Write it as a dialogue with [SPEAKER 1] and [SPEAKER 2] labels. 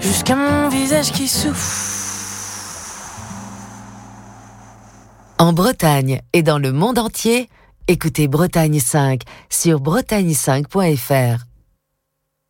[SPEAKER 1] jusqu'à mon visage qui souffre.
[SPEAKER 2] En Bretagne et dans le monde entier, écoutez Bretagne 5 sur bretagne5.fr.